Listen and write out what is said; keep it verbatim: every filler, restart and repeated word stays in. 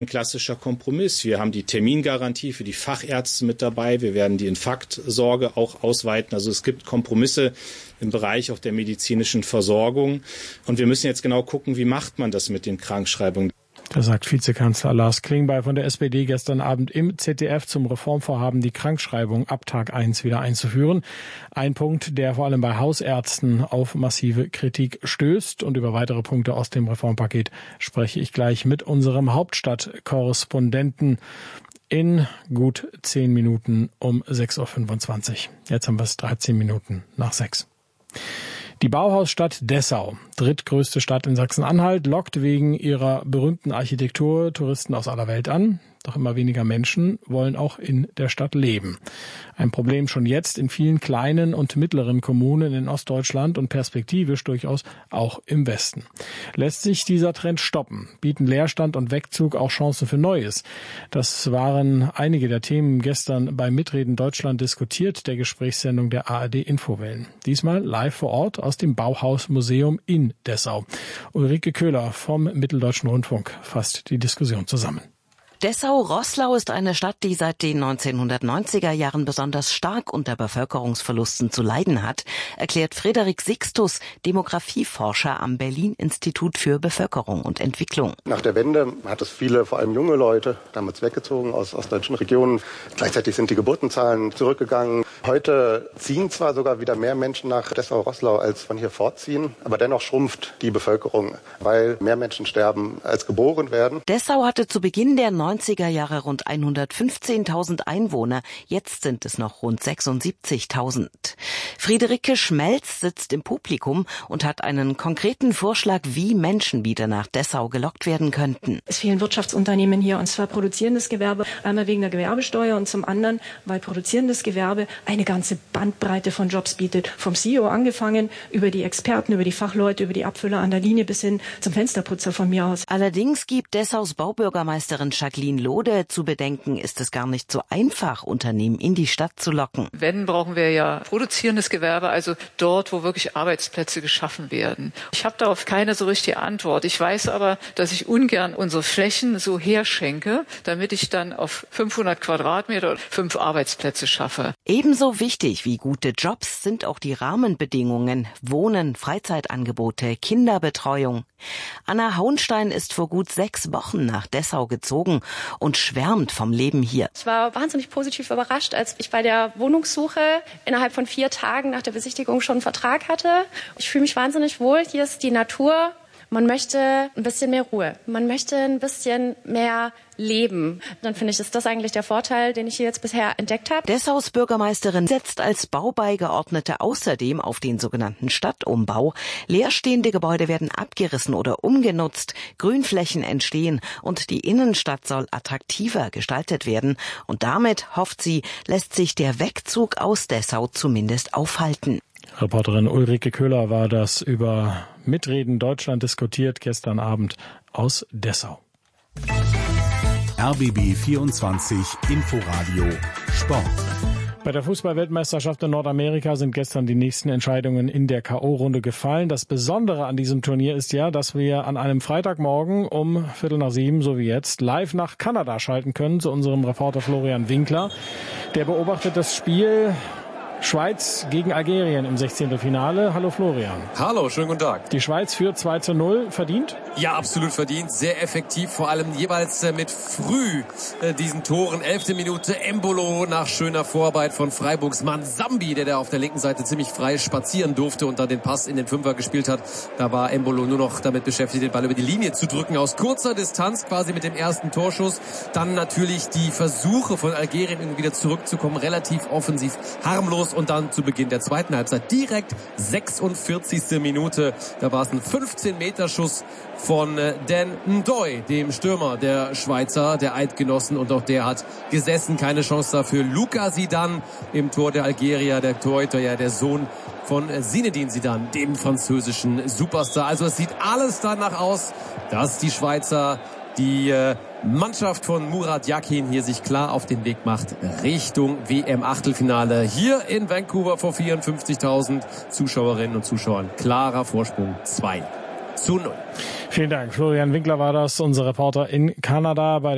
Ein klassischer Kompromiss. Wir haben die Termingarantie für die Fachärzte mit dabei. Wir werden die Infarktsorge auch ausweiten. Also es gibt Kompromisse im Bereich auch der medizinischen Versorgung. Und wir müssen jetzt genau gucken, wie macht man das mit den Krankschreibungen. Da sagt Vizekanzler Lars Klingbeil von der S P D gestern Abend im Z D F zum Reformvorhaben, die Krankschreibung ab Tag eins wieder einzuführen. Ein Punkt, der vor allem bei Hausärzten auf massive Kritik stößt. Und über weitere Punkte aus dem Reformpaket spreche ich gleich mit unserem Hauptstadtkorrespondenten in gut zehn Minuten um sechs Uhr fünfundzwanzig. Jetzt haben wir es dreizehn Minuten nach sechs. Die Bauhausstadt Dessau, drittgrößte Stadt in Sachsen-Anhalt, lockt wegen ihrer berühmten Architektur Touristen aus aller Welt an. Doch immer weniger Menschen wollen auch in der Stadt leben. Ein Problem schon jetzt in vielen kleinen und mittleren Kommunen in Ostdeutschland und perspektivisch durchaus auch im Westen. Lässt sich dieser Trend stoppen? Bieten Leerstand und Wegzug auch Chancen für Neues? Das waren einige der Themen gestern bei Mitreden Deutschland diskutiert, der Gesprächssendung der A R D Infowellen. Diesmal live vor Ort aus dem Bauhausmuseum in Dessau. Ulrike Köhler vom Mitteldeutschen Rundfunk fasst die Diskussion zusammen. Dessau-Roßlau ist eine Stadt, die seit den neunzehnhundertneunziger Jahren besonders stark unter Bevölkerungsverlusten zu leiden hat, erklärt Frederik Sixtus, Demografieforscher am Berlin-Institut für Bevölkerung und Entwicklung. Nach der Wende hat es viele, vor allem junge Leute, damals weggezogen aus ostdeutschen Regionen. Gleichzeitig sind die Geburtenzahlen zurückgegangen. Heute ziehen zwar sogar wieder mehr Menschen nach Dessau-Roßlau, als von hier fortziehen, aber dennoch schrumpft die Bevölkerung, weil mehr Menschen sterben, als geboren werden. Dessau hatte zu Beginn der neunziger Jahre rund hundertfünfzehntausend Einwohner. Jetzt sind es noch rund sechsundsiebzigtausend. Friederike Schmelz sitzt im Publikum und hat einen konkreten Vorschlag, wie Menschen wieder nach Dessau gelockt werden könnten. Es fehlen Wirtschaftsunternehmen hier, und zwar produzierendes Gewerbe, einmal wegen der Gewerbesteuer und zum anderen, weil produzierendes Gewerbe eine ganze Bandbreite von Jobs bietet. Vom C E O angefangen, über die Experten, über die Fachleute, über die Abfüller an der Linie bis hin zum Fensterputzer von mir aus. Allerdings gibt Dessaus Baubürgermeisterin Jacqueline Lode zu bedenken, ist es gar nicht so einfach, Unternehmen in die Stadt zu locken. Wenn, brauchen wir ja produzierendes Gewerbe, also dort, wo wirklich Arbeitsplätze geschaffen werden. Ich habe darauf keine so richtige Antwort. Ich weiß aber, dass ich ungern unsere Flächen so herschenke, damit ich dann auf fünfhundert Quadratmeter fünf Arbeitsplätze schaffe. Ebenso wichtig wie gute Jobs sind auch die Rahmenbedingungen, Wohnen, Freizeitangebote, Kinderbetreuung. Anna Hauenstein ist vor gut sechs Wochen nach Dessau gezogen und schwärmt vom Leben hier. Ich war wahnsinnig positiv überrascht, als ich bei der Wohnungssuche innerhalb von vier Tagen nach der Besichtigung schon einen Vertrag hatte. Ich fühle mich wahnsinnig wohl. Hier ist die Natur. Man möchte ein bisschen mehr Ruhe. Man möchte ein bisschen mehr leben. Dann finde ich, ist das eigentlich der Vorteil, den ich hier jetzt bisher entdeckt habe. Dessaus Bürgermeisterin setzt als Baubeigeordnete außerdem auf den sogenannten Stadtumbau. Leerstehende Gebäude werden abgerissen oder umgenutzt, Grünflächen entstehen und die Innenstadt soll attraktiver gestaltet werden. Und damit, hofft sie, lässt sich der Wegzug aus Dessau zumindest aufhalten. Reporterin Ulrike Köhler war das über Mitreden Deutschland diskutiert gestern Abend aus Dessau. R B B vierundzwanzig Inforadio Sport. Bei der Fußball-Weltmeisterschaft in Nordamerika sind gestern die nächsten Entscheidungen in der K O-Runde gefallen. Das Besondere an diesem Turnier ist ja, dass wir an einem Freitagmorgen um Viertel nach sieben, so wie jetzt, live nach Kanada schalten können zu unserem Reporter Florian Winkler. Der beobachtet das Spiel Schweiz gegen Algerien im Sechzehntelfinale. Hallo Florian. Hallo, schönen guten Tag. Die Schweiz führt zwei zu null. Verdient? Ja, absolut verdient. Sehr effektiv, vor allem jeweils mit früh diesen Toren. Elfte Minute Embolo nach schöner Vorarbeit von Freiburgs Mann Sambi, der da auf der linken Seite ziemlich frei spazieren durfte und dann den Pass in den Fünfer gespielt hat. Da war Embolo nur noch damit beschäftigt, den Ball über die Linie zu drücken. Aus kurzer Distanz quasi mit dem ersten Torschuss. Dann natürlich die Versuche von Algerien irgendwie wieder zurückzukommen. Relativ offensiv, harmlos. Und dann zu Beginn der zweiten Halbzeit direkt sechsundvierzigste Minute. Da war es ein fünfzehn-Meter-Schuss von Dan Ndoye, dem Stürmer der Schweizer, der Eidgenossen. Und auch der hat gesessen. Keine Chance dafür. Luka Zidane im Tor der Algerier, der Torhüter, ja der Sohn von Zinedine Zidane, dem französischen Superstar. Also es sieht alles danach aus, dass die Schweizer die äh, Mannschaft von Murat Yakin hier sich klar auf den Weg macht Richtung W M-Achtelfinale. Hier in Vancouver vor vierundfünfzigtausend Zuschauerinnen und Zuschauern. Klarer Vorsprung, zwei zu null. Vielen Dank. Florian Winkler war das, unser Reporter in Kanada. Bei